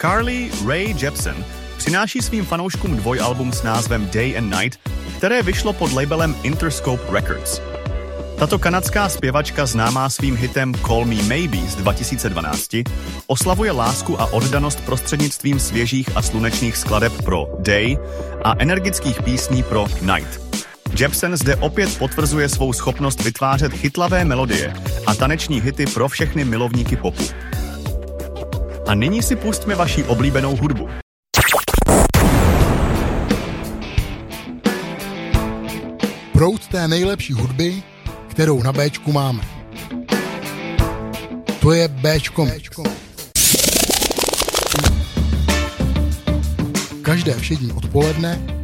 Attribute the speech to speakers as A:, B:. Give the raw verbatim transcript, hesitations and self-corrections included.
A: Carly Rae Jepsen přináší svým fanouškům dvojalbum s názvem Day and Night, které vyšlo pod labelem Interscope Records. Tato kanadská zpěvačka, známá svým hitem Call Me Maybe z dva tisíce dvanáct, oslavuje lásku a oddanost prostřednictvím svěžích a slunečných skladeb pro Day a energických písní pro Night. Jepsen zde opět potvrzuje svou schopnost vytvářet chytlavé melodie a taneční hity pro všechny milovníky popu. A nyní si pustíme vaši oblíbenou hudbu.
B: Proud té nejlepší hudby, kterou na Béčku máme. To je Béčko Mix. Každé všední odpoledne